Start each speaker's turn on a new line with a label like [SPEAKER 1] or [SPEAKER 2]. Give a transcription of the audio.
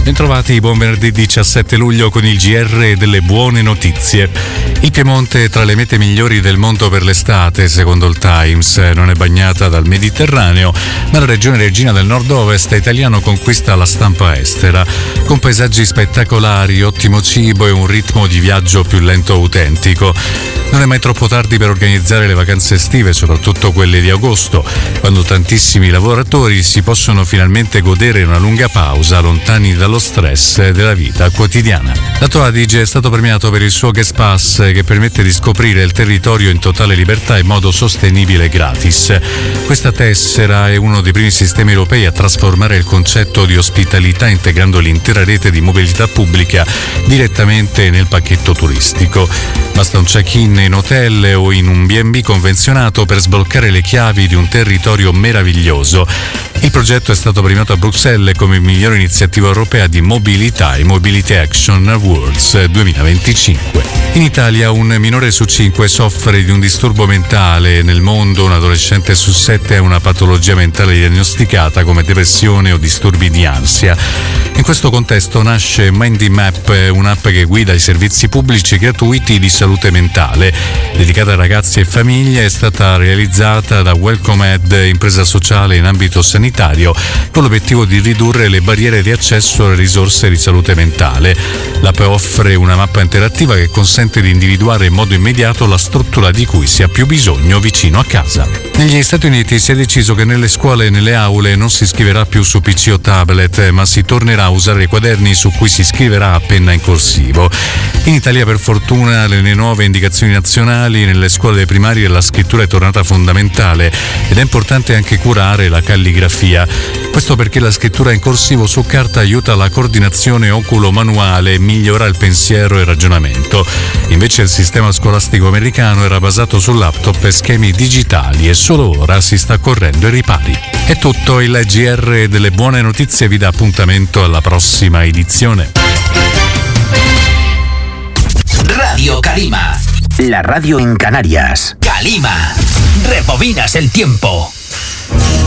[SPEAKER 1] Bentrovati, buon venerdì 17 luglio con il GR delle buone notizie. Il Piemonte è tra le mete migliori del mondo per l'estate, secondo il Times. Non è bagnata dal Mediterraneo, ma la regione regina del nord-ovest italiano conquista la stampa estera, con paesaggi spettacolari, ottimo cibo e un ritmo di viaggio più lento e autentico. Non è mai troppo tardi per organizzare le vacanze estive, soprattutto quelle di agosto, quando tantissimi lavoratori si possono finalmente godere una lunga pausa, lontani dallo stress della vita quotidiana. L'Alto Adige è stato premiato per il suo Guest Pass, che permette di scoprire il territorio in totale libertà in modo sostenibile e gratis. Questa tessera è uno dei primi sistemi europei a trasformare il concetto di ospitalità integrando l'intera rete di mobilità pubblica direttamente nel pacchetto turistico. Basta un check-in in hotel o in un B&B convenzionato per sbloccare le chiavi di un territorio meraviglioso. Il progetto è stato premiato a Bruxelles come migliore iniziativa europea di mobilità e Mobility Action Awards 2025. In Italia un minore su 5 soffre di un disturbo mentale. Nel mondo un adolescente su 7 ha una patologia mentale diagnosticata come depressione o disturbi di ansia. In questo contesto nasce MindyMap, un'app che guida i servizi pubblici gratuiti di salute mentale. Dedicata a ragazzi e famiglie, è stata realizzata da Welcome Ed, impresa sociale in ambito sanitario, con l'obiettivo di ridurre le barriere di accesso alle risorse di salute mentale. L'app offre una mappa interattiva che consente di individuare in modo immediato la struttura di cui si ha più bisogno vicino a casa. Negli Stati Uniti si è deciso che nelle scuole e nelle aule non si scriverà più su PC o tablet, ma si tornerà a usare i quaderni su cui si scriverà a penna in corsivo. In Italia, per fortuna, le nuove indicazioni nazionali nelle scuole primarie la scrittura è tornata fondamentale ed è importante anche curare la calligrafia. Questo perché la scrittura in corsivo su carta aiuta la coordinazione oculo-manuale e migliora il pensiero e il ragionamento. Invece il sistema scolastico americano era basato su laptop e schemi digitali e solo ora si sta correndo ai ripari. È tutto, il GR delle buone notizie vi dà appuntamento alla prossima edizione.
[SPEAKER 2] Radio Calima, la radio en Canarias. Calima, rebobinas el tiempo.